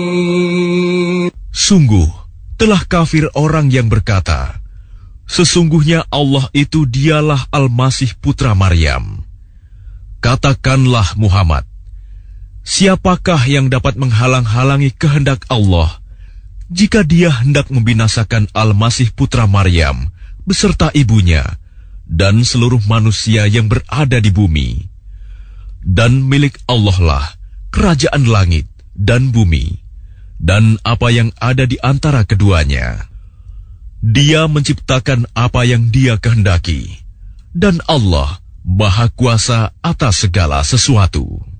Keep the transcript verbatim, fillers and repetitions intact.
Sungguh, telah kafir orang yang berkata, sesungguhnya Allah itu dialah Al-Masih putra Maryam. Katakanlah Muhammad, siapakah yang dapat menghalang-halangi kehendak Allah jika dia hendak membinasakan Al-Masih putra Maryam beserta ibunya dan seluruh manusia yang berada di bumi? Dan milik Allah lah kerajaan langit dan bumi, dan apa yang ada di antara keduanya. Dia menciptakan apa yang Dia kehendaki, dan Allah Maha Kuasa atas segala sesuatu.